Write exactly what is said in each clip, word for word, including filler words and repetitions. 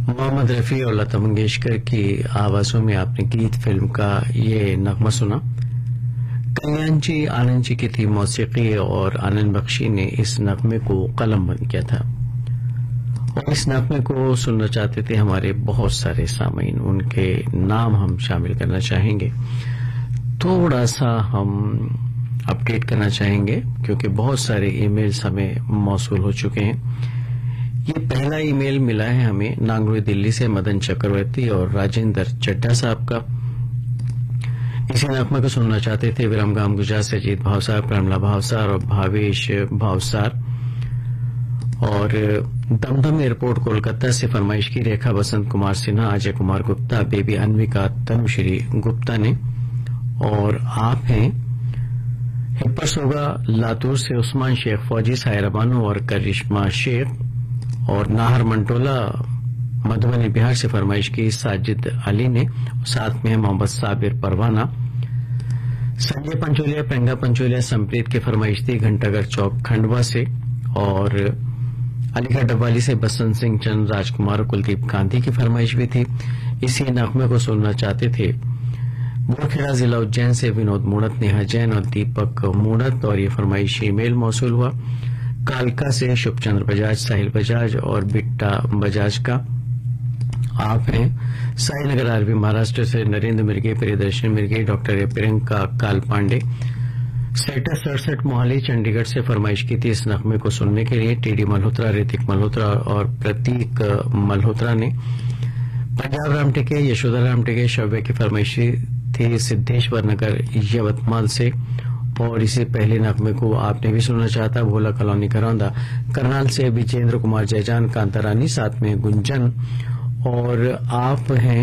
मोहम्मद रफी और लता मंगेशकर की आवाजों में आपने गीत फिल्म का ये नगमा सुना। कल्याण जी आनंद जी की थी मौसीकी और आनंद बख्शी ने इस नगमे को कलम बंद किया था और इस नगमे को सुनना चाहते थे हमारे बहुत सारे सामीन। उनके नाम हम शामिल करना चाहेंगे। थोड़ा सा हम अपडेट करना चाहेंगे क्योंकि बहुत सारे ईमेल्स हमें मौसूल हो चुके हैं। ये पहला ईमेल मिला है हमें नांगलोई दिल्ली से मदन चक्रवर्ती और राजेंद्र चड्ढा साहब का। इसी नगमा को सुनना चाहते थे विरमगाम गुजरात से अजीत भावसार, प्रमला भावसार और भावेश भावसार। और दमदम एयरपोर्ट कोलकाता से फरमाइश की रेखा वसंत कुमार सिन्हा, अजय कुमार गुप्ता, बेबी अन्विका तनुश्री गुप्ता ने। और आप हैं हिप्पर सोगा लातूर से उस्मान शेख फौजी, सायरा बानो और करिश्मा शेख। और नाहर मंटोला मधुबनी बिहार से फरमाइश की साजिद अली ने। साथ में मोहम्मद साबिर परवाना, संजय पंचोलिया, पेंगा पंचोलिया, संप्रीत की फरमाइश थी घंटाघर चौक खंडवा से। और अलीगढ़ डब्बाली से बसंत सिंह चंद, राजकुमार और कुलदीप गांधी की फरमाइश भी थी। इसी नगमे को सुनना चाहते थे बोरखेड़ा जिला उज्जैन से विनोद मूणत, नेहा जैन और दीपक मूणत। और ये फरमाइश ईमेल मौसूल हुआ कालका से शुभचंद्र बजाज, साहिल बजाज और बिट्टा बजाज का। आप हैं साई नगर आरवी महाराष्ट्र से नरेंद्र मिर्गे, प्रियदर्शन मिर्गे, डॉक्टर प्रियंका काल पांडे। सेक्टर सड़सठ मोहाली चंडीगढ़ से फरमाइश की थी इस नगमे को सुनने के लिए टीडी मल्होत्रा, ऋतिक मल्होत्रा और प्रतीक मल्होत्रा ने। पंजाब राम टेके, यशोदा राम टेके, शव्य की फरमाइश थी सिद्धेश्वर नगर यवतमाल से। और इसी पहले नगमे को आपने भी सुनना चाहता भोला कॉलोनी करौंदा करनाल से विजेंद्र कुमार जयजान, कांतारानी, साथ में गुंजन। और आप हैं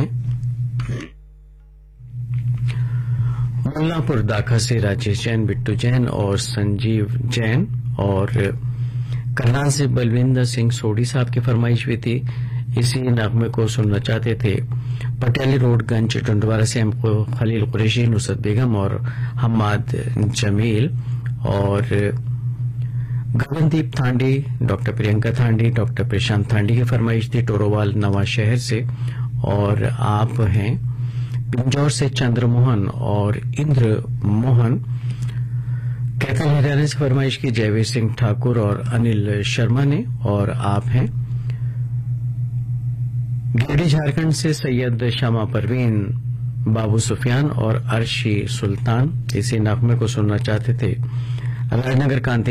मुल्लापुर दाखा से राजेश जैन, बिट्टू जैन और संजीव जैन। और करनाल से बलविंदर सिंह सोडी साहब की फरमाइश भी थी। इसी नगमे को सुनना चाहते थे पटियाली रोड गंज टंडवारा से हमको खलील कुरैशी, नुसरत बेगम और हम्माद जमील। और गगनदीप थांडी, डॉक्टर प्रियंका थांडी, डॉक्टर प्रशांत थांडी की फरमाइश थी टोरोवाल नवा शहर से। और आप हैं पिंजौर से चंद्रमोहन और इंद्र मोहन। कैथल हरियाणा से फरमाइश की जयवीर सिंह ठाकुर और अनिल शर्मा ने। और आप हैं गिरिडीह झारखंड से सैयद शामा परवीन, बाबू सुफियान और अर्शी सुल्तान। इसी नगमे को सुनना चाहते थे राजनगर कांति